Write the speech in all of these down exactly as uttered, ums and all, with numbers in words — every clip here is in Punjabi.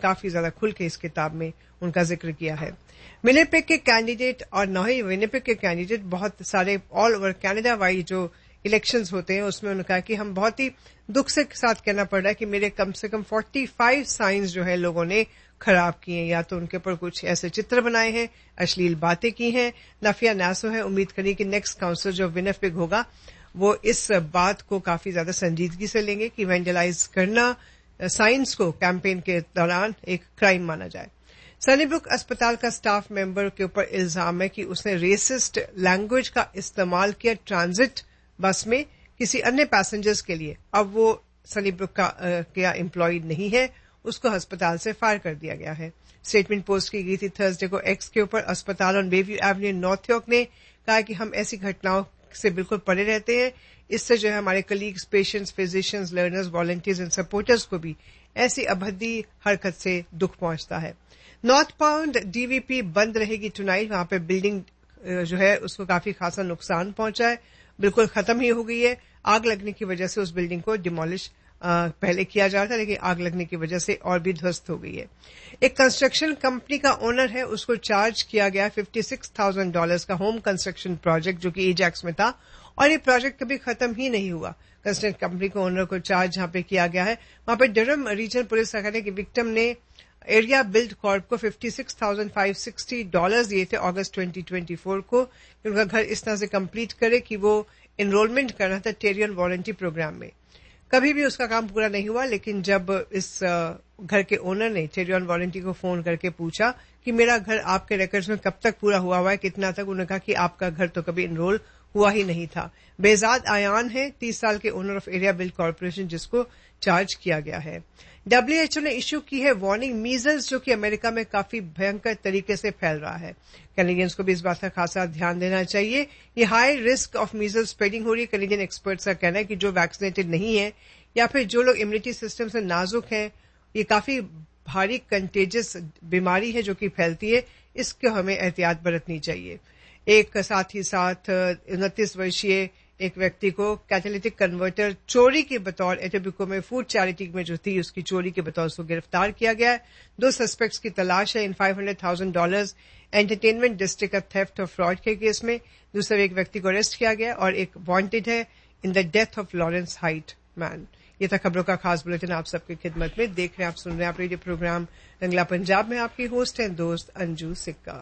काफी ज्यादा खुल के इस किताब में उनका जिक्र किया है. विनिपेग के कैंडिडेट और न ही विनिपेग के कैंडिडेट बहुत सारे ऑल ओवर कनाडा वाइड जो इलेक्शंस होते हैं उसमें उन्होंने कहा कि हम बहुत ही दुख से साथ कहना पड़ रहा है कि मेरे कम से कम पैंतालीस साइंस जो है लोगों ने खराब किए हैं. या तो उनके ऊपर कुछ ऐसे चित्र बनाए हैं, अश्लील बातें की हैं. नफिया नासो है, उम्मीद करिए कि नेक्स्ट काउंसिल जो विनिपेग होगा वो इस बात को काफी ज्यादा संजीदगी से लेंगे कि वेंडलाइज करना साइंस को कैंपेन के दौरान एक क्राइम माना जाए. सनीब्रुक अस्पताल का स्टाफ मेंबर के ऊपर इल्जाम है कि उसने रेसिस्ट लैंग्वेज का इस्तेमाल किया ट्रांजिट बस में किसी अन्य पैसेंजर्स के लिए. अब वो सनीब्रुक का क्या एम्प्लॉय नहीं है, उसको अस्पताल से फायर कर दिया गया है. स्टेटमेंट पोस्ट की गई थी थर्सडे को. एक्स के ऊपर अस्पताल on Bayview Avenue north York ने कहा कि हम ऐसी घटनाओं से बिल्कुल परे रहते हैं. इससे जो है हमारे colleagues, patients, physicians, learners, volunteers and supporters को भी ऐसी अभद्दी हरकत से दुख पहुंचता है. नॉर्थ पाउंड डीवीपी बंद रहेगी टुनाइट. वहां पे बिल्डिंग जो है उसको काफी खासा नुकसान पहुंचा है, बिल्कुल खत्म ही हो गई है. आग लगने की वजह से उस बिल्डिंग को डिमोलिश पहले किया जा रहा था, लेकिन आग लगने की वजह से और भी ध्वस्त हो गई है. एक कंस्ट्रक्शन कंपनी का ओनर है, उसको चार्ज किया गया फिफ्टी सिक्स थाउजेंड डॉलर्स का होम कंस्ट्रक्शन प्रोजेक्ट जो कि एजैक्स में था, और ये प्रोजेक्ट कभी खत्म ही नहीं हुआ. कंस्ट्रक्शन कंपनी को ओनर को चार्ज यहां पे किया गया है. वहां पे डरहम रीजनल पुलिस का कहना है कि विक्टिम ने एरिया बिल्ड कॉर्प को fifty six thousand five sixty dollars दिए थे अगस्त ट्वेंटी ट्वेंटी फोर को कि उनका घर इस तरह से कंप्लीट करे कि वो एनरोलमेंट करना था टेरियन वारंटी प्रोग्राम में. कभी भी उसका काम पूरा नहीं हुआ, लेकिन जब इस घर के ओनर ने टेरियन वारंटी को फोन करके पूछा कि मेरा घर आपके रिकॉर्ड्स में कब तक पूरा हुआ हुआ है, कितना तक, उन्होंने कहा कि आपका घर तो कभी एनरोल हुआ ही नहीं था. बेजाद आयान है, तीस साल के owner of area build corporation, जिसको चार्ज किया गया है. डब्ल्यूएचओ ने इश्यू की है वार्निंग मीजल्स जो कि अमेरिका में काफी भयंकर तरीके से फैल रहा है. कैनेडियंस को भी इस बात का खासा ध्यान देना चाहिए. ये high risk of measles spreading हो रही है. कैनेडियन एक्सपर्ट्स का कहना है कि जो वैक्सीनेटेड नहीं है या फिर जो लोग इम्यूनिटी सिस्टम से नाजुक हैं, ये काफी भारी कंटेजियस बीमारी है जो कि फैलती है. इसको हमें एहतियात बरतनी चाहिए. एक साथ ही साथ उनतीस वर्षीय एक व्यक्ति को कैटालिटिक कन्वर्टर चोरी के बतौर एटोबिको में फूड चैरिटी में जो थी उसकी चोरी के बतौर उसको गिरफ्तार किया गया है. दो सस्पेक्ट्स की तलाश है in five hundred thousand dollars entertainment district का थेफ्ट और फ्रॉड के केस में. दूसरे एक व्यक्ति को अरेस्ट किया गया और एक वांटेड है in the death of Lawrence height man. ये था खबरों का खास बुलेटिन आप सबकी खिदमत में. देख रहे हैं आप, सुन रहे हैं आप रेडियो प्रोग्राम रंगला पंजाब में. आपकी होस्ट हैं दोस्त अंजू सिक्का.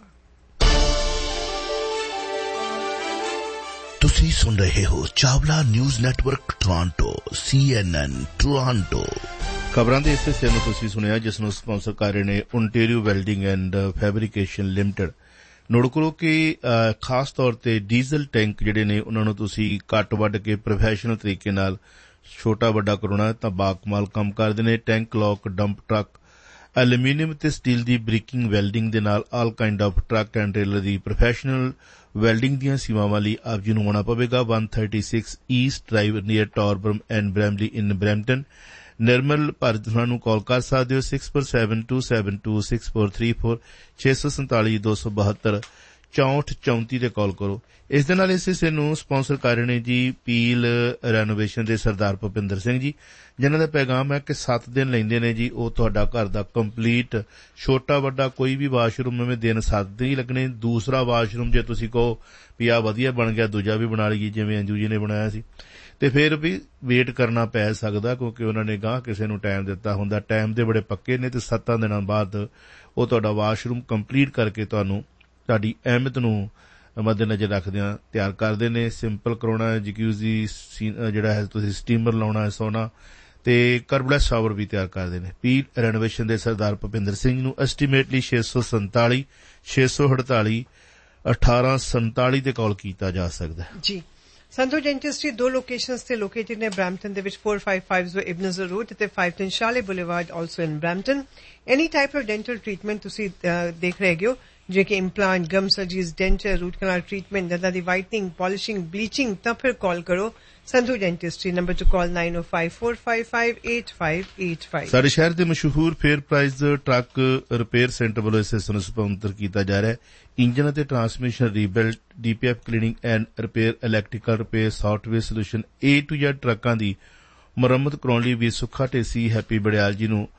ਤੁਸੀਂ ਸੁਣ ਰਹੇ ਹੋ ਚਾਵਲਾ ਨਿਊਜ਼ ਨੈਟਵਰਕ ਟੋਰਾਂਟੋ ਸੀ ਐਨ ਐਨ ਟੋਰਾਂਟੋ. ਖਬਰਾਂ ਦੇ ਇਸ ਹਿੱਸੇ ਨੂੰ ਤੁਸੀਂ ਸੁਣਿਆ ਜਿਸ ਨੂੰ ਸਪਾਂਸਰ ਕਰ ਰਹੇ ਨੇ Ontario welding and ਫੈਬਰਿਕੇਸ਼ਨ limited. Note ਕਰੋ ਕਿ ਖਾਸ ਤੌਰ ਤੇ ਡੀਜ਼ਲ ਟੈਂਕ ਜਿਹੜੇ ਨੇ ਉਹਨਾਂ ਨੂੰ ਤੁਸੀਂ ਕੱਟ ਵੱਢ ਕੇ ਪ੍ਰੋਫੈਸ਼ਨਲ ਤਰੀਕੇ ਨਾਲ ਛੋਟਾ ਵੱਡਾ ਕਰਾਉਣਾ ਤਾਂ ਬਾਕਮਾਲ ਕੰਮ ਕਰਦੇ ਨੇ. Tank lock, dump truck, aluminium ਤੇ ਸਟੀਲ ਦੀ ਬ੍ਰੇਕਿੰਗ ਵੈਲਡਿੰਗ ਦੇ ਨਾਲ ਆਲ kind of truck and trailer the professional welding ਦੀਆਂ ਸੇਵਾਵਾਂ ਲਈ ਆਪ ਜੀ ਨੂੰ ਆਉਣਾ ਪਵੇਗਾ. one thirty-six East drive near ਟੌਰਬਰਮ and Bramley in Brampton. ਨਿਰਮਲ ਭਾਰਤ ਨੂੰ ਕਾਲ ਕਰ ਸਕਦੇ ਹੋ six four seven two seven two six four three four ਛੇ ਸੌ ਸੰਤਾਲੀ ਦੋ ਸੌ ਬਹੱਤਰ ਚੌਂਹਠ ਚੌਂਤੀ ਤੇ ਕਾਲ ਕਰੋ. ਇਸ ਦੇ ਨਾਲ ਇਸ ਹਿੱਸੇ ਨੂੰ ਸਪਾਂਸਰ ਕਰ ਰਹੇ ਨੇ ਜੀ ਪੀਲ ਰੈਨੋਵੇਸ਼ਨ ਦੇ ਸਰਦਾਰ ਭੁਪਿੰਦਰ ਸਿੰਘ ਜੀ, ਜਿਨ੍ਹਾਂ ਦਾ ਪੈਗਾਮ ਹੈ ਕਿ ਸੱਤ ਦਿਨ ਲੈਂਦੇ ਨੇ ਜੀ ਉਹ ਤੁਹਾਡਾ ਘਰ ਦਾ ਕੰਪਲੀਟ ਛੋਟਾ ਵੱਡਾ ਕੋਈ ਵੀ ਵਾਸ਼ਰੂਮ ਐਵੇਂ ਦਿਨ ਸੱਤ ਦਿਨ ਹੀ ਲੱਗਣੇ. ਦੂਸਰਾ ਵਾਸ਼ਰੂਮ ਜੇ ਤੁਸੀਂ ਕਹੋ ਵੀ ਆ ਵਧੀਆ ਬਣ ਗਿਆ ਦੂਜਾ ਵੀ ਬਣਾ ਲਈਏ ਜਿਵੇਂ ਅੰਜੂ ਜੀ ਨੇ ਬਣਾਇਆ ਸੀ ਤੇ ਫਿਰ ਵੀ ਵੇਟ ਕਰਨਾ ਪੈ ਸਕਦਾ ਕਿਉਂਕਿ ਉਹਨਾਂ ਨੇ ਗਾਹ ਕਿਸੇ ਨੂੰ ਟਾਈਮ ਦਿੱਤਾ ਹੁੰਦਾ. ਟਾਈਮ ਦੇ ਬੜੇ ਪੱਕੇ ਨੇ ਤੇ ਸੱਤਾਂ ਦਿਨਾਂ ਬਾਅਦ ਉਹ ਤੁਹਾਡਾ ਵਾਸ਼ਰੂਮ ਕੰਪਲੀਟ ਕਰਕੇ ਤੁਹਾਨੂੰ ਤੁਹਾਡੀ ਅਹਿਮੀਅਤ ਨੂੰ ਮੱਦੇਨਜ਼ਰ ਰੱਖਦਿਆਂ ਤਿਆਰ ਕਰਦੇ ਨੇ. ਸਿੰਪਲ ਕਰਾਉਣਾ ਹੈ, ਜਕੂਜ਼ੀ ਜਿਹੜਾ ਹੈ ਤੁਸੀਂ ਸਟੀਮਰ ਲਾਉਣਾ ਹੈ, ਸੌਣਾ ਤੇ ਕਰਬਲੈਸ ਸ਼ਾਵਰ ਵੀ ਤਿਆਰ ਕਰਦੇ ਨੇ. ਪੀਲ ਰੈਨੋਵੇਸ਼ਨ ਦੇ ਸਰਦਾਰ ਭੁਪਿੰਦਰ ਸਿੰਘ ਨੂੰ ਐਸਟੀਮੇਟਲੀ ਛੇ ਸੌ ਸੰਤਾਲੀ ਛੇ ਸੌ ਅੜਤਾਲੀ ਅਠਾਰਾਂ ਸੰਤਾਲੀ ਤੇ ਕਾਲ ਕੀਤਾ ਜਾ ਸਕਦਾ ਜੀ. ਸੰਧੂ ਡੈਂਟਿਸਟਰੀ ਦੋ ਲੋਕੇਸ਼ਨਸ ਤੇ ਲੋਕੇਟਡ ਨੇ ਬ੍ਰੈਂਪਟਨ ਦੇ ਵਿੱਚ four fifty ਇਬਨਜ਼ਰ ਰੋਡ ਤੇ five ten ਸ਼ਾਲੇ boulevard also in Brampton. Any type of dental treatment ਤੁਸੀਂ ਦੇਖ ਰਹੇ ਹੋ ਜਿਵੇਂ ਕਿ ਇੰਪਲਾਂਟ, ਗਮ ਸਰਜਰੀਜ਼, ਡੈਂਟਲ, ਰੂਟ ਕਨਾਲ ਟ੍ਰੀਟਮੈਂਟ, ਦੰਦਾਂ ਦੀ ਵਾਈਟਨਿੰਗ, ਪਾਲਿਸ਼ਿੰਗ, ਬਲੀਚਿੰਗ, ਤਾਂ ਫਿਰ ਕਾਲ ਕਰੋ ਸੰਧੂ ਡੈਂਟਿਸਟਰੀ. ਨੰਬਰ ਟੂ ਕਾਲ nine oh five four five five eight five eight five. ਸਾਡੇ ਸ਼ਹਿਰ ਦੇ ਮਸ਼ਹੂਰ fair price truck repair centre ਵੱਲੋਂ ਇਸ ਹਿੱਸੇ ਨੂੰ ਸਪਾਂਸਰ ਕੀਤਾ ਜਾ ਰਿਹਾ ਹੈ. ਇੰਜਨ ਅਤੇ transmission rebuild, ਡੀਪੀਐਫ cleaning and repair, electrical repair, software solution, A to Z ਟਰੱਕਾਂ ਦੀ ਮੁਰੰਮਤ ਕਰਾਉਣ ਲਈ ਵੀ ਸੁੱਖਾ ਢੇਸੀ ਹੈਪੀ ਬੜਿਆਲ ਜੀ ਨੂੰ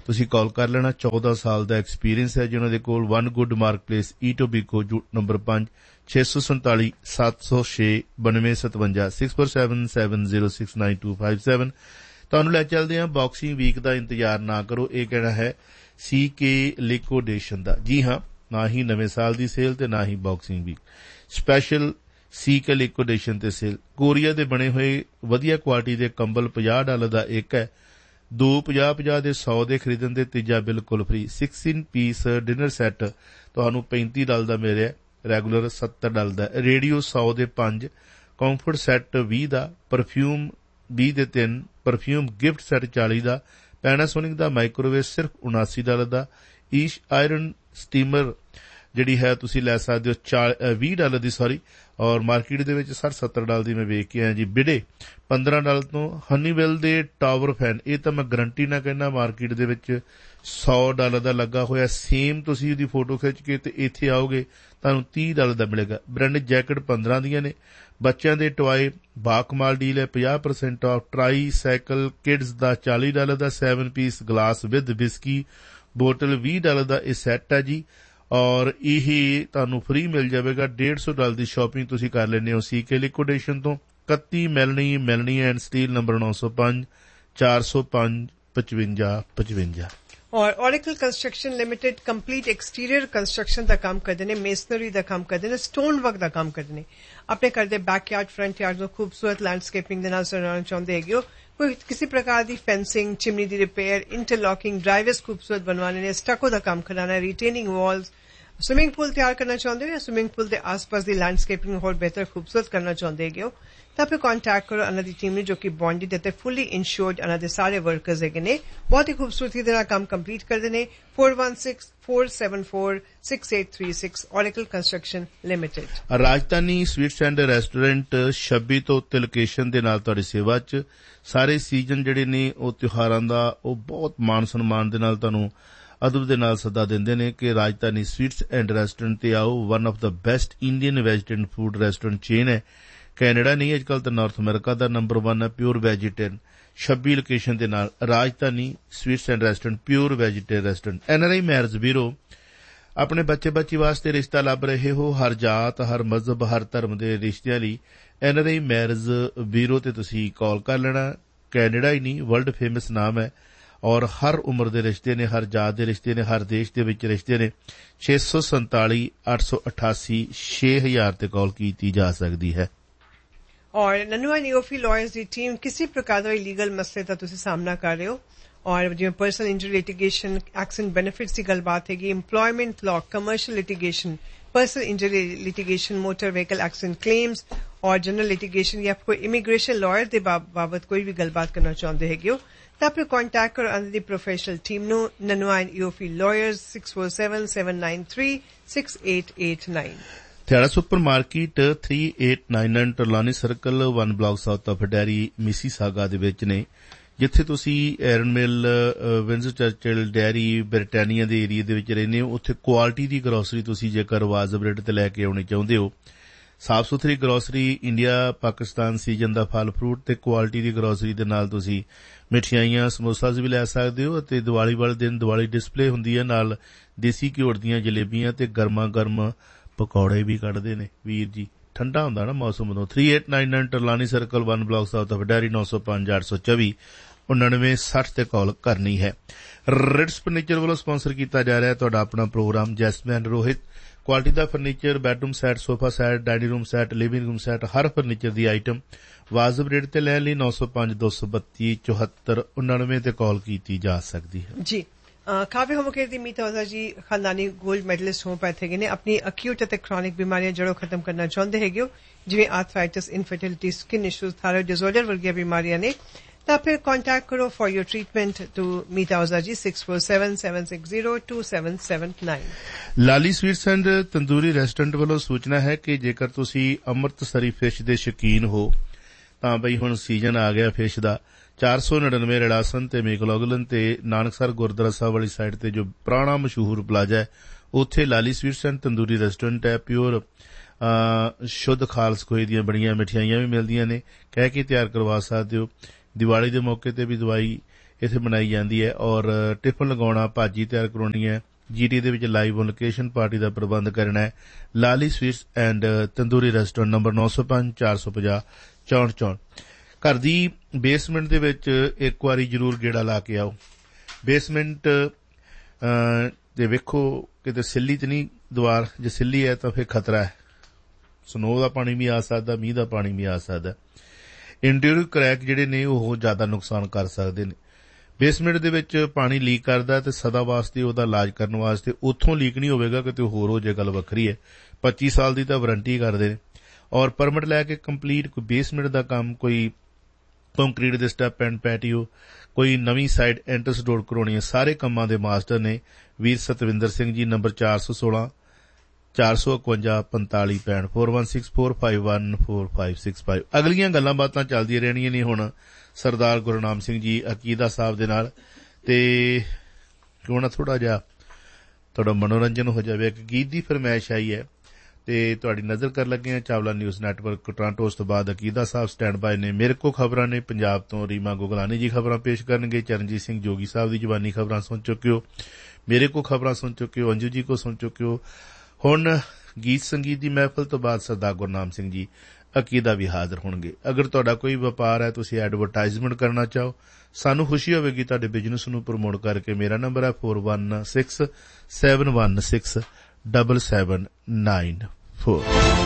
ਤੁਸੀਂ ਕਾਲ ਕਰ ਲੈਣਾ। ਚੌਦਾਂ ਸਾਲ ਦਾ ਐਕਸਪੀਰੀਅੰਸ ਹੈ ਜਿਨ੍ਹਾਂ ਦੇ ਕੋਲ। One good mark place ਈਟੋਬੀਕੋ number ਪੰਜ ਛੇ ਸੌ ਸੰਤਾਲੀ ਸੱਤ ਸੌ ਛੇ ਬਾਨਵੇਂ ਸਤਵੰਜਾ six four seven seven zero six nine to five seven. ਤੁਹਾਨੂੰ ਲੈ ਚੱਲਦੇ ਹਾਂ। ਬਾਕਸਿੰਗ ਵੀਕ ਦਾ ਇੰਤਜ਼ਾਰ ਨਾ ਕਰੋ, ਇਹ ਕਹਿਣਾ ਹੈ ਸੀ ਕੇ ਲਿਕੋਡੇਸ਼ਨ ਦਾ। ਜੀ ਹਾਂ, ਨਾ ਹੀ ਨਵੇਂ ਸਾਲ ਦੀ ਸੇਲ ਤੇ ਨਾ ਹੀ ਬਾਕਸਿੰਗ ਵੀਕ ਸਪੈਸ਼ਲ ਸੀ ਕੇ ਲਿਕੋਡੇਸ਼ਨ ਤੇ ਸੇਲ। ਕੋਰੀਆ ਦੇ ਬਣੇ ਹੋਏ ਵਧੀਆ ਕੁਆਲਿਟੀ ਦੇ ਕੰਬਲ ਪੰਜਾਹ ਡਾਲਰ ਦਾ ਇੱਕ ਹੈ। ਦੋ ਪੰਜਾਹ ਪੰਜਾਹ ਦੇ ਸੌ ਦੇ ਖਰੀਦਣ ਦੇ ਤੀਜਾ ਬਿਲਕੁਲ free. Sixteen piece dinner set ਤੁਹਾਨੂੰ ਪੈਂਤੀ ਡਾਲਰ ਦਾ ਮਿਲ ਰਿਹਾ, ਰੈਗੂਲਰ ਸੱਤਰ ਡਾਲਰ ਦਾ। ਰੇਡੀਓ ਸੌ ਦੇ ਪੰਜ, ਕੰਫਰਟ ਸੈੱਟ ਵੀਹ ਦਾ, ਪਰਫਿਊਮ ਵੀਹ ਦੇ ਤਿੰਨ, ਪਰਫਿਊਮ ਗਿਫਟ ਸੈੱਟ ਚਾਲੀ ਦਾ, ਪੈਨਾਸੋਨਿਕ ਦਾ ਮਾਈਕ੍ਰੋਵੇਵ ਸਿਰਫ ਉਨਾਸੀ ਡਾਲਰ ਦਾ। ਈਸ਼ ਆਇਰਨ ਸਟੀਮਰ ਜਿਹੜੀ ਹੈ ਤੁਸੀਂ ਲੈ ਸਕਦੇ ਹੋ ਵੀਹ ਡਾਲਰ ਦੀ ਸੌਰੀ, ਔਰ ਮਾਰਕੀਟ ਦੇ ਵਿੱਚ ਸੱਠ ਸੱਤਰ ਡਾਲਰ ਦੀ ਮੈਂ ਵੇਖ ਕੇ ਆਇਆ ਜੀ। ਬਿਡੇ ਪੰਦਰਾਂ ਡਾਲਰ ਤੋਂ। ਹਨੀਵੈਲ ਦੇ ਟਾਵਰ ਫੈਨ, ਇਹ ਤਾਂ ਮੈਂ ਗਰੰਟੀ ਨਾਲ ਕਹਿੰਦਾ ਮਾਰਕੀਟ ਦੇ ਵਿੱਚ ਸੌ ਡਾਲਰ ਦਾ ਲੱਗਾ ਹੋਇਆ। ਸੇਮ ਤੁਸੀਂ ਉਹਦੀ ਫੋਟੋ ਖਿੱਚ ਕੇ ਤੇ ਇੱਥੇ ਆਓਗੇ ਤੁਹਾਨੂੰ ਤੀਹ ਡਾਲਰ ਦਾ ਮਿਲੇਗਾ। ਬ੍ਰਾਂਡਡ ਜੈਕਟ ਪੰਦਰਾਂ ਦੀਆਂ ਨੇ। ਬੱਚਿਆਂ ਦੇ ਟੋਏ ਬਾਕਮਾਲ ਡੀਲ ਹੈ, ਪੰਜਾਹ percent off. Try cycle kids ਦਾ ਚਾਲੀ dollar the. Seven piece glass with whisky bottle ਵੀਹ ਡਾਲਰ ਦਾ ਇਹ ਸੈੱਟ ਹੈ ਜੀ, ਔਰ ਇਹ ਤੁਹਾਨੂੰ ਫ੍ਰੀ ਮਿਲ ਜਾਵੇਗਾ। ਡੇਢ ਸੌ ਡਾਲਰ ਦੀ ਸ਼ਾਪਿੰਗ ਤੁਸੀਂ ਕਰ ਲੈਂਦੇ ਹੋ ਸੀ ਕੇ ਲਿਕੁਇਡੇਸ਼ਨ ਤੋਂ। ਇਕੱਤੀ ਮੈਲਨੀ ਮੈਲਨੀ ਐਂਡ ਸਟੀਲ ਨੰਬਰ ਨੌ ਸੌ ਪੰਜ ਚਾਰ ਸੌ ਪੰਜ ਪਚਵੰਜਾ ਪਚਵੰਜਾ। ਔਰ ਔਰੇਕਲ construction limited complete exterior construction ਦਾ ਕੰਮ ਕਰਦੇ ਨੇ, ਮੇਸਨਰੀ ਦਾ ਕੰਮ ਕਰਦੇ ਨੇ, ਸਟੋਨ ਵਰਕ ਦਾ ਕੰਮ ਕਰਦੇ ਨੇ। ਆਪਣੇ ਘਰ ਦੇ ਬੈਕਯਾਰਡ ਫਰੰਟ ਯਾਰਡ ਨੂੰ ਖੂਬਸੂਰਤ ਲੈਂਡਸਕੇਪਿੰਗ ਦੇ ਨਾਲ ਸਜਾਉਣਾ ਚਾਹੁੰਦੇ ਹੈਗੇ ਹੋ। ਕੋਈ ਕਿਸੇ ਪ੍ਰਕਾਰ ਦੀ ਫੈਂਸਿੰਗ, ਚਿਮਨੀ ਦੀ ਰਿਪੇयर, ਇੰਟਰਲॉकिंग, ड्राइवर्स खूबसूरत बनवाने ने, स्टको का काम कराना है, रिटेनिंग वॉल्स, स्विमिंग पूल तैयार करना चाहते हो या स्विमिंग पूल के आसपास की लैंडस्केपिंग होर बेहतर खूबसूरत करना चाहते हो तो फिर कॉन्टैक्ट करो अना दी टीम ने जो कि बॉन्डेड है फुली इंश्योर्ड अना दे सारे वर्कर्स है ने बहुत ही खूबसूरती दे नाल काम कंप्लीट करते हैं। Four one six four seven four six eight three six oracle construction limited. राजधानी स्वीट्स एंड रेस्टोरेंट छब्बी तो उत्ते लोकेशन दे नाल तुहाडी सेवा च सारे सीजन जिहड़े ने ਉਹ ਤਿਉਹਾਰਾਂ ਦਾ ਉਹ ਬਹੁਤ ਮਾਣ ਸਨਮਾਨ ਦੇ ਨਾਲ ਤੁਹਾਨੂੰ ਅਦਬ ਦੇ ਨਾਲ ਸੱਦਾ ਦਿੰਦੇ ਨੇ ਕਿ ਰਾਜਧਾਨੀ ਸਵੀਟਸ ਐਂਡ ਰੈਸਟੋਰੈਂਟ ਤੇ ਆਓ। One of the best Indian vegetarian food restaurant chain ਹੈ। ਕੈਨੇਡਾ ਨਹੀਂ ਅੱਜ ਕੱਲ ਤਾਂ ਨਾਰਥ ਅਮਰੀਕਾ ਦਾ ਨੰਬਰ ਵਨ ਹੈ ਪਿਓਰ ਵੈਜੀਟੇਰੀਅਨ। ਛੱਬੀ ਲੋਕੇਸ਼ਨ ਦੇ ਨਾਲ ਰਾਜਧਾਨੀ sweets and restaurant pure vegetarian restaurant. NRI marriage bureau ਆਪਣੇ ਬੱਚੇ ਬੱਚੀ ਵਾਸਤੇ ਰਿਸ਼ਤਾ ਲੱਭ ਰਹੇ ਹੋ, ਹਰ ਜਾਤ ਹਰ ਮਜ਼ਹਬ ਹਰ ਧਰਮ ਦੇ ਰਿਸ਼ਤਿਆਂ ਲਈ ਐਨਆਰਆਈ ਮੈਰਿਜ ਬਿਊਰੋ ਤੇ ਤੁਸੀਂ ਕਾਲ ਕਰ ਲੈਣਾ। ਕੈਨੇਡਾ ਹੀ ਨਹੀਂ ਵਰਲਡ ਫੇਮਸ ਨਾਮ ਹੈ ਔਰ ਹਰ ਉਮਰ ਦੇ ਰਿਸ਼ਤੇ ਨੇ, ਹਰ ਜਾਤ ਦੇ ਰਿਸ਼ਤੇ ਨੇ, ਹਰ ਦੇਸ਼ ਦੇ ਵਿੱਚ ਰਿਸ਼ਤੇ ਨੇ। ਛੇ ਸੌ ਸੰਤਾਲੀ ਅੱਠ ਸੌ ਅਠਾਸੀ ਛੇ ਹਜ਼ਾਰ ਤੇ ਕਾਲ ਕੀਤੀ ਜਾ ਸਕਦੀ ਹੈ। और ननुआ नियोफी लॉयर्स की टीम किसी प्रकार का लीगल मसले का तुसी सामना कर रहे हो और जिवें personal injury litigation, accident benefits की गलबात हैगी, employment law, commercial litigation, personal injury litigation, motor vehicle accident claims और जनरल लिटिगेशन या कोई इमीग्रेशन लॉयर के बाबत कोई भी गलबात करना चाहते हैगे हो तो फिर कॉन्टैक्ट करो अंदर the professional team no. ननुआ ईओफी lawyers six four seven seven nine three six eight eight nine. Thiara super market three eight nine nine ਟਰਲਾਨੀ circle one block south of dairy Mississauga ਦੇ ਵਿੱਚ ਨੇ, ਜਿੱਥੇ ਤੁਸੀਂ ਐਰਨ ਮਿਲ, ਵਿੰਜ਼ਰ ਚਰਚਿਲ ਡੈਰੀ ਬ੍ਰਿਟਾਨੀਆ ਦੇ ਏਰੀਆ ਦੇ ਵਿੱਚ ਰਹਿੰਦੇ ਹੋ। ਉੱਥੇ ਕੁਆਲਿਟੀ ਦੀ ਗਰੋਸਰੀ ਤੁਸੀਂ ਜੇਕਰ ਵਾਜਬ ਰੇਟ ਤੇ ਲੈ ਕੇ ਆਉਣੀ ਚਾਹੁੰਦੇ ਹੋ, ਸਾਫ਼ ਸੁਥਰੀ ਗਰੋਸਰੀ, ਇੰਡੀਆ ਪਾਕਿਸਤਾਨ ਸੀਜ਼ਨ ਦਾ ਫਲ ਫਰੂਟ ਤੇ ਕੁਆਲਿਟੀ ਦੀ ਗਰੋਸਰੀ ਦੇ ਨਾਲ ਤੁਸੀਂ ਮਿਠਾਈਆਂ ਸਮੋਸਾਸ ਵੀ ਲੈ ਸਕਦੇ ਹੋ। ਅਤੇ ਦੀਵਾਲੀ ਵਾਲੇ ਦਿਨ ਦੀਵਾਲੀ ਡਿਸਪਲੇ ਹੁੰਦੀ ਹੈ, ਨਾਲ ਦੇਸੀ ਘਿਓੜ ਦੀਆਂ ਜਲੇਬੀਆਂ ਤੇ ਗਰਮਾ ਗਰਮ ਪਕੌੜੇ ਵੀ ਕੱਢਦੇ ਨੇ ਵੀਰ ਜੀ। ਠੰਡਾ ਹੁੰਦਾ ਨਾ ਮੌਸਮ ਉਦੋਂ। Three eight nine nine ਟਰਲਾਨੀ circle one block south of dairy ਨੌ ਸੌ ਪੰਜ ਅੱਠ ਸੌ ਚੌਵੀ ਉਨਾਨਵੇਂ ਸੱਠ ਤੇ ਕਾਲ ਕਰਨੀ ਹੈ। ਰਿਟਸ ਫਰਨੀਚਰ ਵੱਲੋਂ ਸਪਾਂਸਰ ਕੀਤਾ ਜਾ ਰਿਹਾ ਤੁਹਾਡਾ ਆਪਣਾ ਪ੍ਰੋਗਰਾਮ ਜੈਸਮੈਨ ਰੋਹਿਤ। ਕੁਆਲਿਟੀ ਦਾ furniture, bedroom set, sofa set, dining room set, living room set, ਹਰ ਫਰਨੀਚਰ ਦੀ ਆਈਟਮ ਵਾਜਬ ਰੇਟ ਤੇ ਲੈਣ ਲਈ ਨੌ ਸੌ ਪੰਜ ਦੋ ਸੌ ਬੱਤੀ ਚੌਹੱਤਰ ਉਨਾਨਵੇਂ ਤੇ ਕਾਲ ਕੀਤੀ ਜਾ ਸਕਦੀ ਹੈ ਜੀ। ਕਾਫੀ ਹੋਮਕੇਅਰ ਦੀ ਮੀਤ ਔਜ਼ਾ ਜੀ ਖਾਨਦਾਨੀ 골ਡ ਮੈਡਲਿਸਟ ਹੋਮੋਪੈਥ ਹੈਗੇ ਨੇ। ਆਪਣੀ ਅਕਿਊਟ ਅਤੇ ਕ੍ਰੋਨਿਕ ਬਿਮਾਰੀਆਂ ਜੜੋਂ ਖਤਮ ਕਰਨਾ ਚਾਹੁੰਦੇ ਹੈਗੇ ਹੋ, ਜਿਵੇਂ arthritis, ਇਨਫਰਟਿਲਿਟੀ, skin issues, thyroid disorder ਵਰਗੀਆਂ ਬਿਮਾਰੀਆਂ ਨੇ ਤਾਂ ਫਿਰ ਕੰਟੈਕਟ ਕਰੋ for your treatment to Meet औज़ा ji six four seven seven six zero two seven seven nine. Lali sweets and tandoori restaurant ਵੱਲੋਂ ਸੂਚਨਾ ਹੈ ਕਿ ਜੇਕਰ ਤੁਸੀਂ ਅੰਮ੍ਰਿਤਸਰੀ ਫਿਸ਼ ਦੇ ਸ਼ੌਕੀਨ ਹੋ ਤਾਂ ਬਈ ਹੁਣ ਸੀਜ਼ਨ ਆ ਗਿਆ ਫਿਸ਼ ਦਾ। ਚਾਰ ਸੌ ਨੜਿਨਵੇਂ ਰੜਾਸਨ ਤੇ ਮੇਕਲੋਗਲਨ ਤੇ ਨਾਨਕਸਰ ਗੁਰਦੁਆਰਾ ਸਾਹਿਬ ਵਾਲੀ ਸਾਈਡ ਤੇ ਜੋ ਪੁਰਾਣਾ ਮਸ਼ਹੂਰ ਪਲਾਜ਼ਾ ਹੈ ਉੱਥੇ ਲਾਲੀ ਸਵੀਟਸ ਐਂਡ ਤੰਦੂਰੀ ਰੈਸਟੋਰੈਂਟ ਹੈ। ਪਿਓਰ ਸ਼ੁੱਧ ਖਾਲਸ ਖੋਏ ਦੀਆਂ ਬਣੀਆਂ ਮਿਠਾਈਆਂ ਵੀ ਮਿਲਦੀਆਂ ਨੇ, ਕਹਿ ਕੇ ਤਿਆਰ ਕਰਵਾ ਸਕਦੇ ਹੋ। ਦੀਵਾਲੀ ਦੇ ਮੌਕੇ ਤੇ ਵੀ ਦਵਾਈ ਇੱਥੇ ਮਨਾਈ ਜਾਂਦੀ ਹੈ। ਔਰ ਟਿਫਨ ਲਗਾਉਣਾ, ਭਾਜੀ ਤਿਆਰ ਕਰਾਉਣੀ ਹੈ, ਜੀਟੀ ਦੇ ਵਿੱਚ ਲਾਈਵ ਔਨ ਲੋਕੇਸ਼ਨ ਪਾਰਟੀ ਦਾ ਪ੍ਰਬੰਧ ਕਰਨਾ ਹੈ। ਲਾਲੀ sweets and tandoori restaurant number ਨੌ ਸੌ ਪੰਜ ਚਾਰ ਸੌ ਪੰਜਾਹ ਚੌਂਹਠ ਚੌਂਹਠ। ਘਰ ਦੀ ਬੇਸਮੈਂਟ ਦੇ ਵਿੱਚ ਇੱਕ ਵਾਰੀ ਜ਼ਰੂਰ ਗੇੜਾ ਲਾ ਕੇ ਆਓ। ਬੇਸਮੈਂਟ ਦੇ ਵੇਖੋ ਕਿਤੇ ਸਿੱਲੀ ਤੇ ਨਹੀਂ ਦੀਵਾਰ, ਜੇ ਸਿੱਲੀ ਹੈ ਤਾਂ ਫਿਰ ਖਤਰਾ ਹੈ, ਸਨੋ ਦਾ ਪਾਣੀ ਵੀ ਆ ਸਕਦਾ, ਮੀਂਹ ਦਾ ਪਾਣੀ ਵੀ ਆ ਸਕਦਾ। ਇੰਟੀਰੀਅਰ ਕਰੈਕ ਜਿਹੜੇ ਨੇ ਉਹ ਜ਼ਿਆਦਾ ਨੁਕਸਾਨ ਕਰ ਸਕਦੇ ਨੇ। ਬੇਸਮੈਂਟ ਦੇ ਵਿੱਚ ਪਾਣੀ ਲੀਕ ਕਰਦਾ ਤੇ ਸਦਾ ਵਾਸਤੇ ਉਹਦਾ ਇਲਾਜ ਕਰਨ ਵਾਸਤੇ ਉੱਥੋਂ ਲੀਕ ਨਹੀਂ ਹੋਵੇਗਾ, ਕਿਤੇ ਹੋਰ ਹੋ ਜੇ ਗੱਲ ਵੱਖਰੀ ਹੈ। ਪੱਚੀ ਸਾਲ ਦੀ ਤਾਂ ਵਾਰੰਟੀ ਕਰਦੇ ਨੇ। ਔਰ ਪਰਮਿਟ ਲੈ ਕੇ ਕੰਪਲੀਟ ਕੋਈ ਬੇਸਮੈਂਟ ਦਾ ਕੰਮ, ਕੋਈ ਕੰਕਰੀਟ ਦੇ ਸਟੈਪ ਐਂਡ ਪੈਟੀਓ, ਕੋਈ ਨਵੀਂ ਸਾਈਡ ਐਂਟਰਸ ਡੋਰ ਕਰਾਉਣੀ ਹੈ, ਸਾਰੇ ਕੰਮਾਂ ਦੇ ਮਾਸਟਰ ਨੇ ਵੀਰ ਸਤਵਿੰਦਰ ਸਿੰਘ ਜੀ। ਨੰਬਰ ਚਾਰ ਸੌ ਸੋਲਾਂ ਚਾਰ ਸੌ ਇਕਵੰਜਾ ਪੰਤਾਲੀ ਪੈਂਹਠ four one six four five one four five six five. ਅਗਲੀਆਂ ਗੱਲਾਂ ਬਾਤਾਂ ਚੱਲਦੀਆਂ ਰਹਿਣੀਆਂ ਨੇ ਹੁਣ ਸਰਦਾਰ ਗੁਰਨਾਮ ਸਿੰਘ ਜੀ ਅਕੀਦਾ ਸਾਹਿਬ ਦੇ ਨਾਲ, ਤੇ ਕਿਉਂ ਨਾ ਥੋੜਾ ਜਿਹਾ ਤੁਹਾਡਾ ਮਨੋਰੰਜਨ ਹੋ ਜਾਵੇ। ਇੱਕ ਗੀਤ ਦੀ ਫਰਮਾਇਸ਼ ਆਈ ਹੈ ਤੇ ਤੁਹਾਡੀ ਨਜ਼ਰ ਕਰ ਲੱਗੇ ਹਾਂ ਚਾਵਲਾ ਨਿਊਜ਼ ਨੈਟਵਰਕ ਟੋਰਾਂਟੋ। ਉਸ ਤੋਂ ਬਾਅਦ ਅਕੀਦਾ ਸਾਹਿਬ ਸਟੈਂਡ ਬਾਏ ਨੇ। ਮੇਰੇ ਕੋਲ ਖਬਰਾਂ ਨੇ ਪੰਜਾਬ ਤੋਂ, ਰੀਮਾ ਗੁਗਲਾਨੀ ਜੀ ਖਬਰਾਂ ਪੇਸ਼ ਕਰਨਗੇ। ਚਰਨਜੀਤ ਸਿੰਘ ਜੋਗੀ ਸਾਹਿਬ ਦੀ ਜ਼ੁਬਾਨੀ ਖਬਰਾਂ ਸੁਣ ਚੁੱਕੇ ਹੋ, ਮੇਰੇ ਕੋਲ ਖਬਰਾਂ ਸੁਣ ਚੁੱਕੇ ਹੋ, ਅੰਜੂ ਜੀ ਕੋ ਸੁਣ ਚੁੱਕੇ ਹੋ। ਹੁਣ ਗੀਤ ਸੰਗੀਤ ਦੀ ਮਹਿਫਲ ਤੋਂ ਬਾਅਦ ਸਰਦਾਰ ਗੁਰਨਾਮ ਸਿੰਘ ਜੀ ਅਕੀਦਾ ਵੀ ਹਾਜ਼ਰ ਹੋਣਗੇ। ਅਗਰ ਤੁਹਾਡਾ ਕੋਈ ਵਪਾਰ ਹੈ, ਤੁਸੀਂ ਐਡਵਰਟਾਈਜ਼ਮੈਂਟ ਕਰਨਾ ਚਾਹੋ, ਸਾਨੂੰ ਖੁਸ਼ੀ ਹੋਵੇਗੀ ਤੁਹਾਡੇ ਬਿਜ਼ਨਸ ਨੂੰ ਪ੍ਰਮੋਟ ਕਰਕੇ। ਮੇਰਾ ਨੰਬਰ ਹੈ four one six seven one six double seven nine four.